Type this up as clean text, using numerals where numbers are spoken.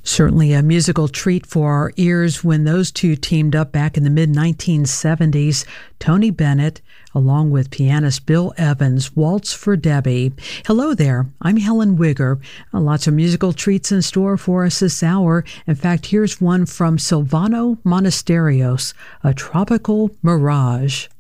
Certainly a musical treat for our ears when those two teamed up back in the mid-1970s. Tony Bennett, along with pianist Bill Evans, Waltz for Debbie. Hello there, I'm Helen Wigger. Lots of musical treats in store for us this hour. In fact, here's one from Silvano Monasterios, A Tropical Mirage.